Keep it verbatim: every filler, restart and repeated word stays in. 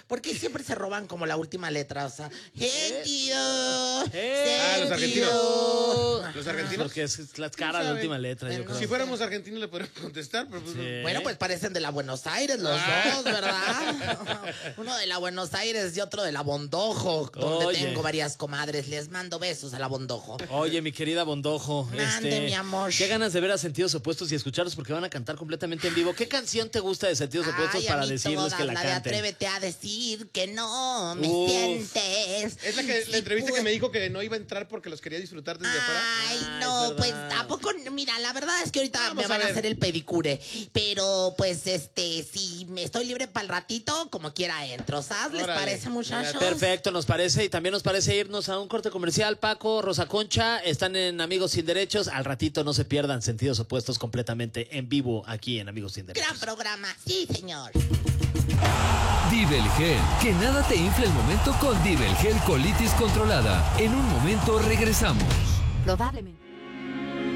¿Por qué siempre se roban como la última letra? O sea, sentido, Eh. Ah, los argentinos. sentido. Los argentinos. Porque es la cara de la última letra, yo creo. Si fuéramos argentinos le podríamos contestar, pero pues Sí. no. Bueno, pues parecen de la Buenos Aires los Ah. dos, ¿verdad? Uno de la Buenos Aires y otro de la Bondojo, donde Oye. tengo varias comadres. Les mando besos a la Bondojo. Oye, mi querida Bondojo. Mande, este, mi amor. Qué ganas de ver a Sentidos Opuestos y escucharlos porque van a cantar completamente en vivo. ¿Qué canción te gusta de Sentidos Opuestos Ay, a para mí decirles todas, que la, la de canten? Atrévete a decir que no me Uf. sientes. Es la, que, Sí, la entrevista pues. que me dijo que no iba a entrar porque los quería disfrutar desde afuera. Ay, Ay, no, es pues verdad. tampoco, mira, la verdad es que ahorita Vamos me a van a, ver. hacer el pedicure, pero pues este, si me estoy libre para el ratito, como quiera entro, ¿sabes? ¿Les Órale. parece, muchachos? Perfecto, nos parece y también nos parece irnos a un corte comercial. Paco, Rosa Concha, están en Amigos Sin Derechos. Al ratito no se pierdan Sentidos Opuestos completamente en vivo aquí en Amigos Sin Derechos. Gran programa, sí, señor. Divelgel, que nada te infle el momento con Divelgel colitis controlada. En un momento regresamos. Probablemente.